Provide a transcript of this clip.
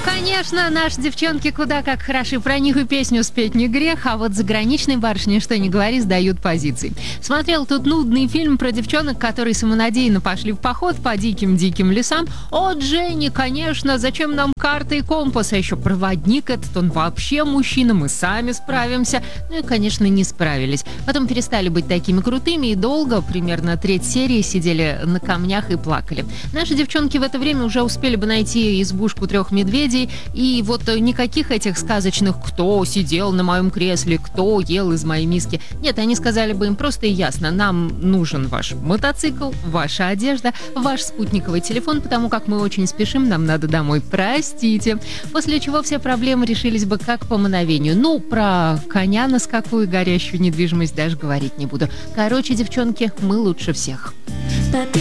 Конечно, наши девчонки куда как хороши. Про них и песню спеть не грех, а вот заграничные барышни, что ни говори, сдают позиции. Смотрел тут нудный фильм про девчонок, которые самонадеянно пошли в поход по диким-диким лесам. О, Дженни, конечно, зачем нам карта и компас, а еще проводник этот, он вообще мужчина, мы сами справимся. Ну и, конечно, не справились. Потом перестали быть такими крутыми и долго, примерно треть серии, сидели на камнях и плакали. Наши девчонки в это время уже успели бы найти избушку 3 медведей, и вот никаких этих сказочных «кто сидел на моем кресле», «кто ел из моей миски». Нет, они сказали бы им просто и ясно: нам нужен ваш мотоцикл, ваша одежда, ваш спутниковый телефон, потому как мы очень спешим, нам надо домой, простите. После чего все проблемы решились бы как по мановению. Ну, про коня на скаку и горящую недвижимость даже говорить не буду. Короче, девчонки, мы лучше всех.